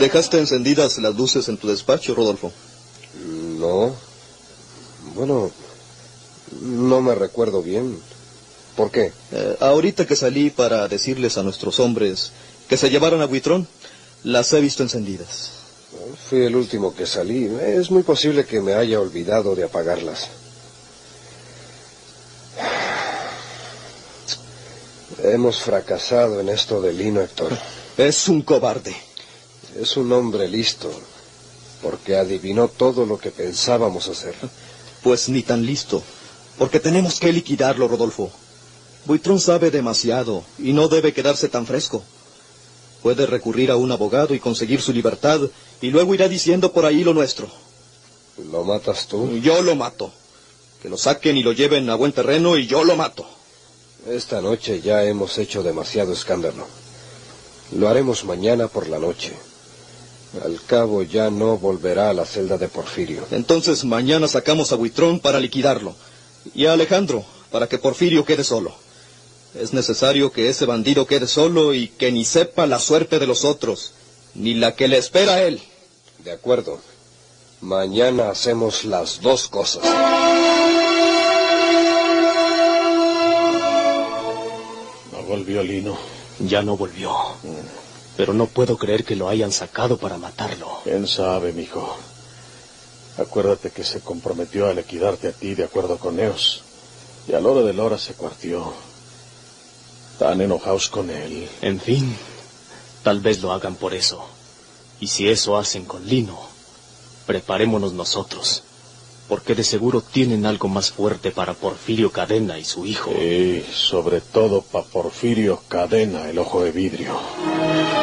¿Dejaste encendidas las luces en tu despacho, Rodolfo? No. Bueno, no me recuerdo bien. ¿Por qué? Ahorita que salí para decirles a nuestros hombres que se llevaran a Buitrón, las he visto encendidas. Fui el último que salí. Es muy posible que me haya olvidado de apagarlas. Hemos fracasado en esto de Lino, Héctor. Es un cobarde. Es un hombre listo, porque adivinó todo lo que pensábamos hacer. Pues ni tan listo, porque tenemos que liquidarlo, Rodolfo. Buitrón sabe demasiado y no debe quedarse tan fresco. Puede recurrir a un abogado y conseguir su libertad, y luego irá diciendo por ahí lo nuestro. ¿Lo matas tú? Yo lo mato. Que lo saquen y lo lleven a buen terreno y yo lo mato. Esta noche ya hemos hecho demasiado escándalo. Lo haremos mañana por la noche. Al cabo ya no volverá a la celda de Porfirio. Entonces mañana sacamos a Buitrón para liquidarlo. Y a Alejandro, para que Porfirio quede solo. Es necesario que ese bandido quede solo y que ni sepa la suerte de los otros, ni la que le espera a él. De acuerdo. Mañana hacemos las dos cosas. No volvió Lino. Ya no volvió. Pero no puedo creer que lo hayan sacado para matarlo. ¿Quién sabe, mijo? Acuérdate que se comprometió a liquidarte a ti de acuerdo con Eos. Y a la hora de la hora se cuartió. Tan enojados con él. En fin, tal vez lo hagan por eso. Y si eso hacen con Lino, preparémonos nosotros. Porque de seguro tienen algo más fuerte para Porfirio Cadena y su hijo. Sí, sobre todo para Porfirio Cadena, el ojo de vidrio.